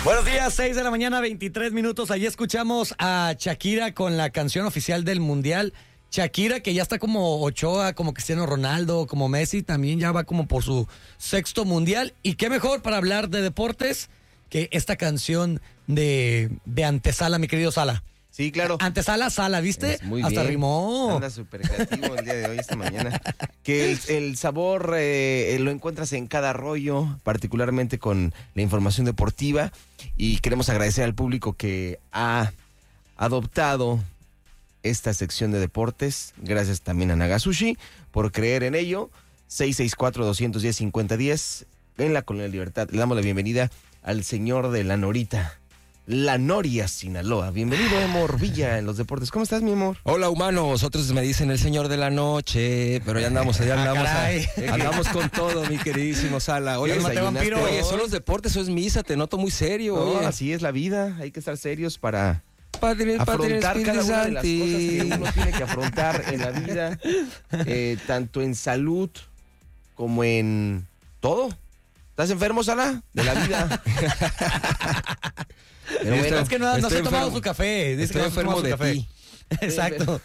Buenos días, 6 de la mañana, 23 minutos. Allí escuchamos a Shakira con la canción oficial del Mundial. Shakira, que ya está como Ochoa, como Cristiano Ronaldo, como Messi, también ya va como por su sexto Mundial. Y qué mejor para hablar de deportes que esta canción de Antesala, mi querido Sala. Sí, claro. Antesala, Sala, ¿viste? Muy Hasta bien. rimó. Anda súper creativo el día de hoy, esta mañana. Que el sabor lo encuentras en cada rollo, particularmente con la información deportiva. Y queremos agradecer al público que ha adoptado esta sección de deportes. Gracias también a Nagasushi por creer en ello. 664-210-5010 en la Colonia Libertad. Le damos la bienvenida al señor de la Norita. La Noria, Sinaloa. Bienvenido, Emor Villa, en los deportes. ¿Cómo estás, mi amor? Hola, humanos. Otros me dicen el señor de la noche, pero ya andamos andamos con todo, mi queridísimo Sala. Oye, ¿son los deportes o es misa? Te noto muy serio. No, así es la vida. Hay que estar serios para Padre, afrontar cada una de las Santi. cosas que uno tiene que afrontar en la vida, tanto en salud como en todo. ¿Estás enfermo, Sala? De la vida. Pero bueno, es que no se ha tomado su café. Dice Estoy que no se ha tomado enfermo de su café. ti. Exacto.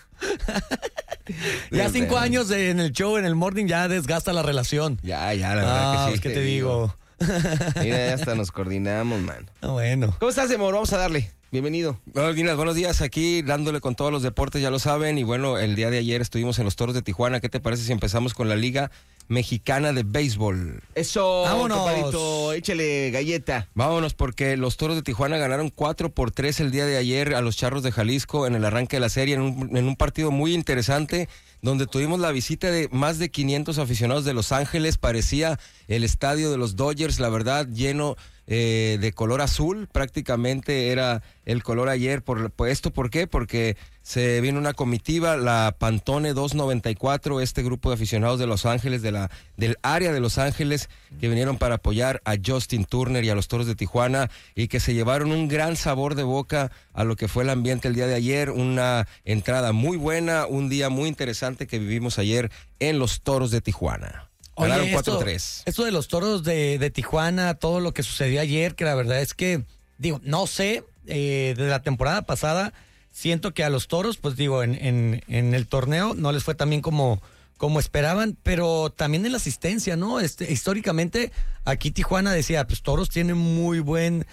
Ya 5 años en el show, en el morning, ya desgasta la relación. Ya, la verdad que sí. ¿Qué te digo? Mira, ya hasta nos coordinamos, man. Bueno. ¿Cómo estás, Emor? Vamos a darle. Bienvenido. Buenos días, aquí dándole con todos los deportes, ya lo saben. Y bueno, el día de ayer estuvimos en los Toros de Tijuana. ¿Qué te parece si empezamos con la Liga Mexicana de Béisbol? Eso, vámonos. compadrito, échale galleta. Vámonos, porque los Toros de Tijuana ganaron 4-3 el día de ayer a los Charros de Jalisco en el arranque de la serie, en un partido muy interesante, donde tuvimos la visita de más de 500 aficionados de Los Ángeles. Parecía el estadio de los Dodgers, la verdad, lleno de color azul, prácticamente era el color ayer. ¿Por qué? Porque se vino una comitiva, la Pantone 294, este grupo de aficionados de Los Ángeles, del área de Los Ángeles, que vinieron para apoyar a Justin Turner y a los Toros de Tijuana, y que se llevaron un gran sabor de boca a lo que fue el ambiente el día de ayer. Una entrada muy buena, un día muy interesante que vivimos ayer en los Toros de Tijuana. Ganaron 4-3. Esto de los Toros de Tijuana, todo lo que sucedió ayer, que la verdad es que, no sé, de la temporada pasada, siento que a los Toros, pues en el torneo no les fue tan bien como esperaban, pero también en la asistencia, ¿no? Históricamente, aquí Tijuana decía, pues Toros tiene muy buen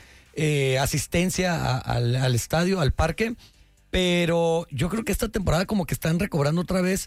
asistencia al estadio, al parque, pero yo creo que esta temporada como que están recobrando otra vez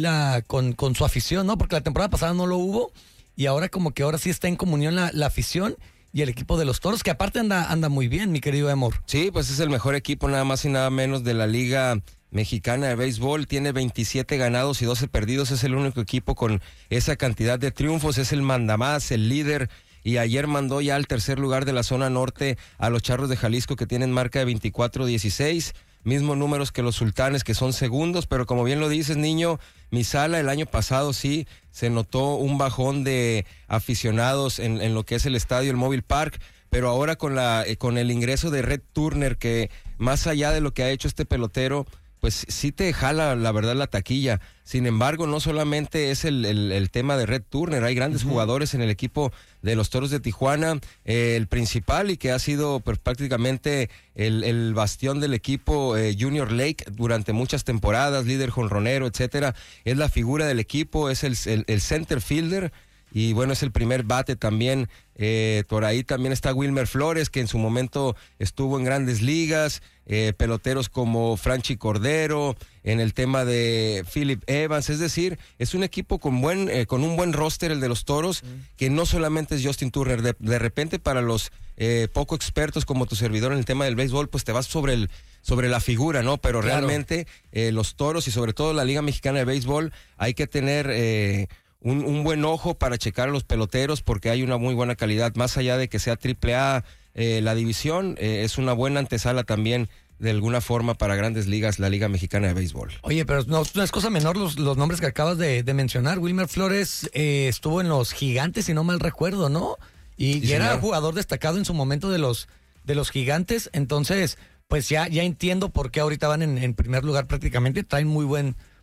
con su afición, ¿no? Porque la temporada pasada no lo hubo y ahora como que ahora sí está en comunión la afición y el equipo de los Toros, que aparte anda muy bien, mi querido Emor. Sí, pues es el mejor equipo nada más y nada menos de la Liga Mexicana de Béisbol. Tiene 27 ganados y 12 perdidos. Es el único equipo con esa cantidad de triunfos. Es el mandamás, el líder. Y ayer mandó ya al tercer lugar de la zona norte a los Charros de Jalisco, que tienen marca de 24-16. Mismos números que los Sultanes, que son segundos, pero como bien lo dices, niño, mi Sala, el año pasado sí se notó un bajón de aficionados en lo que es el estadio, el Mobile Park, pero ahora con el ingreso de Red Turner, que más allá de lo que ha hecho este pelotero, pues sí te jala, la verdad, la taquilla. Sin embargo, no solamente es el tema de Red Turner, hay grandes jugadores en el equipo de los Toros de Tijuana. El principal, y que ha sido pues, prácticamente el bastión del equipo, Junior Lake, durante muchas temporadas, líder jonronero, etcétera, es la figura del equipo, es el center fielder. Y bueno, es el primer bate también. Por ahí también está Wilmer Flores, que en su momento estuvo en grandes ligas. Peloteros como Franchi Cordero, en el tema de Philip Evans. Es decir, es un equipo con un buen roster, el de los Toros, que no solamente es Justin Turner. De repente, para los poco expertos como tu servidor en el tema del béisbol, pues te vas sobre la figura, ¿no? Pero claro, realmente los Toros y sobre todo la Liga Mexicana de Béisbol, hay que tener un buen ojo para checar a los peloteros, porque hay una muy buena calidad. Más allá de que sea AAA la división, es una buena antesala también de alguna forma para grandes ligas, la Liga Mexicana de Béisbol. Oye, pero no es cosa menor los nombres que acabas de mencionar. Wilmer Flores estuvo en los Gigantes, si no mal recuerdo, ¿no? Y era jugador destacado en su momento de los Gigantes. Entonces, pues ya entiendo por qué ahorita van en primer lugar prácticamente. Traen muy buen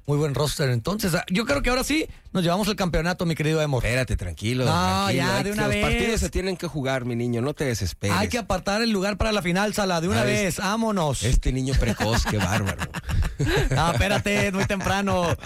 muy buen roster. Entonces, yo creo que ahora sí nos llevamos el campeonato, mi querido Emor. Espérate, tranquilo. No, tranquilo. ya, de una vez. Los partidos se tienen que jugar, mi niño, no te desesperes. Hay que apartar el lugar para la final, Sala, de una vez. Vámonos. Este niño precoz, qué bárbaro. No, espérate, es muy temprano.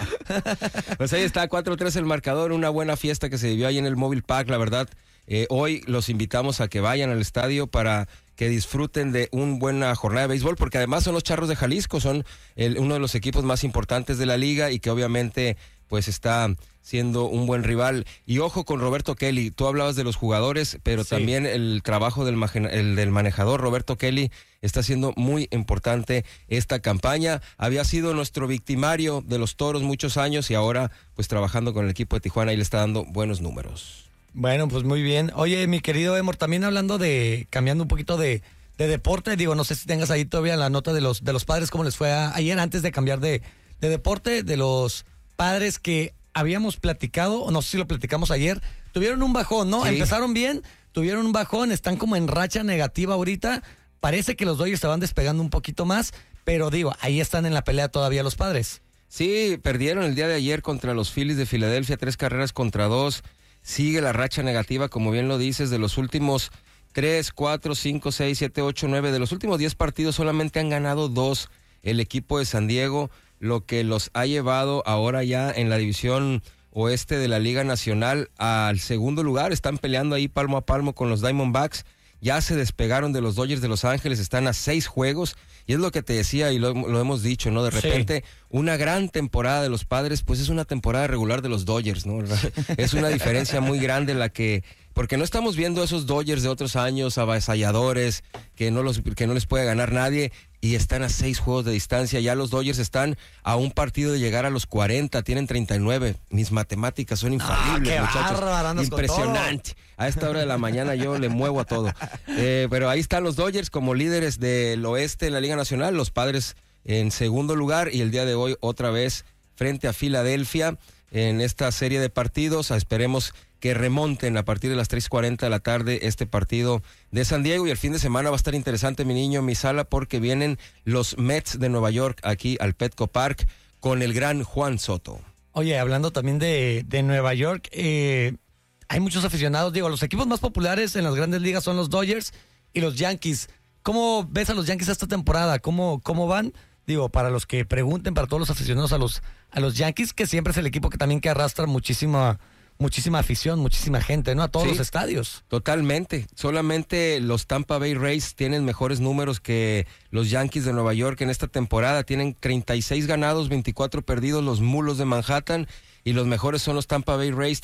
Pues ahí está, 4-3 el marcador, una buena fiesta que se vivió ahí en el Mobile Park, la verdad. Hoy los invitamos a que vayan al estadio para que disfruten de una buena jornada de béisbol, porque además son los Charros de Jalisco, son uno de los equipos más importantes de la liga y que obviamente pues está siendo un buen rival. Y ojo con Roberto Kelly, tú hablabas de los jugadores, pero Sí. también el trabajo del manejador Roberto Kelly está siendo muy importante esta campaña. Había sido nuestro victimario de los Toros muchos años y ahora pues trabajando con el equipo de Tijuana y le está dando buenos números. Bueno, pues muy bien. Oye, mi querido Emor, también cambiando un poquito de deporte, digo, no sé si tengas ahí todavía la nota de los Padres, cómo les fue ayer, antes de cambiar de deporte, de los Padres que habíamos platicado, o no sé si lo platicamos ayer, tuvieron un bajón, ¿no? Sí. Empezaron bien, tuvieron un bajón, están como en racha negativa ahorita, parece que los Dodgers se van despegando un poquito más, pero digo, ahí están en la pelea todavía los Padres. Sí, perdieron el día de ayer contra los Phillies de Filadelfia, 3-2. Sigue la racha negativa, como bien lo dices, de los últimos 3, 4, 5, 6, 7, 8, 9, de los últimos 10 partidos solamente han ganado 2 el equipo de San Diego, lo que los ha llevado ahora ya en la división oeste de la Liga Nacional al segundo lugar. Están peleando ahí palmo a palmo con los Diamondbacks. Ya se despegaron de los Dodgers de Los Ángeles, están a 6 juegos. Y es lo que te decía y lo hemos dicho, ¿no? De repente, una gran temporada de los Padres, pues es una temporada regular de los Dodgers, ¿no? Es una diferencia muy grande la que... Porque no estamos viendo esos Dodgers de otros años, avasalladores, que no les puede ganar nadie, y están a 6 juegos de distancia. Ya los Dodgers están a un partido de llegar a los 40, tienen 39. Mis matemáticas son infalibles, qué muchachos. bárbaro, andas con impresionante. A esta hora de la mañana yo le muevo a todo. Pero ahí están los Dodgers como líderes del oeste de la Liga Nacional, los Padres en segundo lugar, y el día de hoy otra vez frente a Filadelfia en esta serie de partidos. Esperemos que remonten a partir de las 3:40 de la tarde este partido de San Diego, y el fin de semana va a estar interesante, mi niño, mi Sala, porque vienen los Mets de Nueva York aquí al Petco Park con el gran Juan Soto. Oye, hablando también de Nueva York, hay muchos aficionados, digo, los equipos más populares en las grandes ligas son los Dodgers y los Yankees. ¿Cómo ves a los Yankees esta temporada? ¿Cómo van? Digo, para los que pregunten, para todos los aficionados a los Yankees, que siempre es el equipo que también que arrastra muchísima afición, muchísima gente, ¿no? A todos los estadios. Totalmente. Solamente los Tampa Bay Rays tienen mejores números que los Yankees de Nueva York en esta temporada. Tienen 36 ganados, 24 perdidos los Mulos de Manhattan, y los mejores son los Tampa Bay Rays,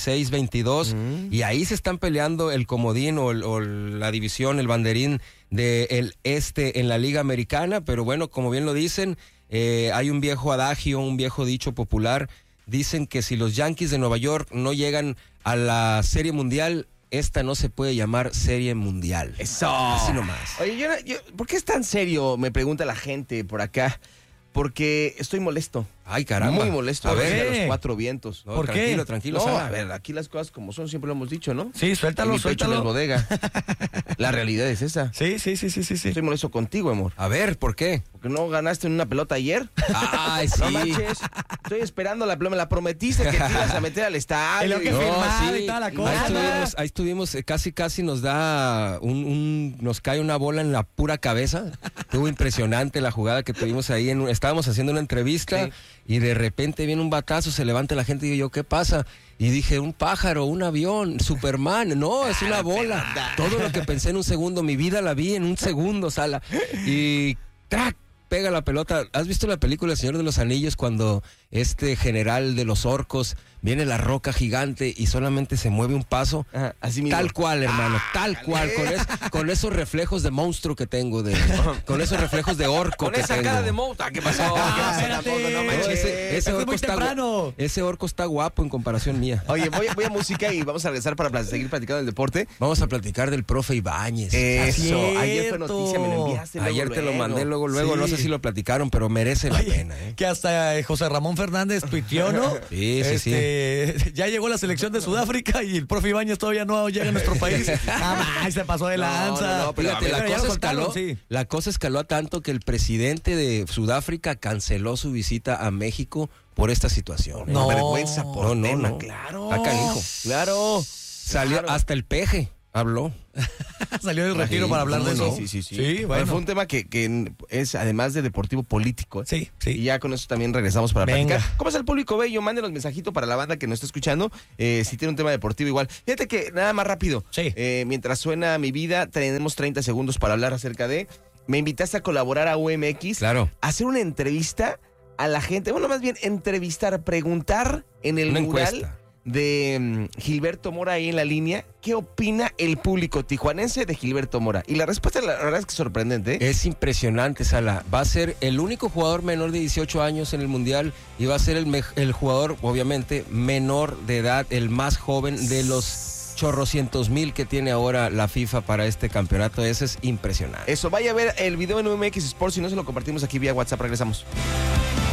36-22. Y ahí se están peleando el comodín o la división, el banderín del este en la Liga Americana. Pero bueno, como bien lo dicen, hay un viejo adagio, un viejo dicho popular. Dicen que si los Yankees de Nueva York no llegan a la Serie Mundial, esta no se puede llamar Serie Mundial. Eso. Así nomás. Oye, ¿por qué es tan serio? Me pregunta la gente por acá. Porque estoy molesto. Ay, caramba. Muy molesto. A de ver. los 4 vientos. No, ¿Por qué? Tranquilo, No, Sala. a ver, aquí las cosas como son, siempre lo hemos dicho, ¿no? Sí, suéltalo, En mi pecho no es suéltalo. bodega. La realidad es esa. Sí. Estoy molesto contigo, amor. A ver, ¿por qué? Porque no ganaste en una pelota ayer. Ay, sí. No manches. Estoy esperando la pelota. Me la prometiste que te ibas a meter al estadio. Y lo que No, firmar sí. y toda la cosa. Ahí estuvimos, casi nos da nos cae una bola en la pura cabeza. Estuvo impresionante la jugada que tuvimos ahí. Estábamos haciendo una entrevista, Sí. y de repente viene un batazo, se levanta la gente y digo yo, ¿qué pasa? Y dije, un pájaro, un avión, Superman. No, es una bola. Todo lo que pensé en un segundo, mi vida la vi en un segundo, Sala. Y ¡crack! Pega la pelota. ¿Has visto la película El Señor de los Anillos cuando este general de los orcos viene la roca gigante y solamente se mueve un paso? Ajá, así mismo. Tal cual, hermano, tal cual, con esos reflejos de monstruo que tengo, con esos reflejos de orco Con que esa tengo. cara de mota. ¿Qué pasó? espérate. Tampoco, no manches. Ese Esto es orco muy está temprano. ese orco está guapo en comparación mía. Oye, voy a música y vamos a regresar para seguir platicando del deporte. Vamos a platicar del profe Ibáñez. Eso, cierto. ayer fue noticia, me lo enviaste. Ayer te lo mandé luego, Sí. no sé si lo platicaron, pero merece la Oye, pena, ¿eh? que hasta José Ramón Fernández tuiteó, ¿no? Sí. Ya llegó la selección de Sudáfrica y el profe Ibáñez todavía no llega a nuestro país. Jamás se pasó de lanza. No, pero Fíjate, a ver, la cosa escaló a tanto que el presidente de Sudáfrica canceló su visita a México por esta situación. No. Vergüenza por tema, no. claro. Está canijo. Claro. Salió hasta el peje, habló. Salió del retiro para hablar de eso. Sí. Sí, Bueno, bueno. fue un tema que es además de deportivo político. ¿eh? Sí. Y ya con eso también regresamos para Venga. platicar. ¿Cómo es el público bello? Mándenos mensajito para la banda que nos está escuchando. Si tiene un tema deportivo igual. Fíjate que nada más rápido. Sí. Mientras suena mi vida, tenemos 30 segundos para hablar acerca de... Me invitaste a colaborar a UMX. Claro. A hacer una entrevista a la gente. Bueno, más bien entrevistar, preguntar en el Una mural encuesta de Gilberto Mora ahí en la línea. ¿Qué opina el público tijuanense de Gilberto Mora? Y la respuesta, la verdad es que es sorprendente. Es impresionante, Sala. Va a ser el único jugador menor de 18 años en el Mundial y va a ser el jugador, obviamente, menor de edad, el más joven de los chorrocientos mil que tiene ahora la FIFA para este campeonato. Eso es impresionante. Eso, vaya a ver el video en UMX Sports y no se lo compartimos aquí vía WhatsApp. Regresamos.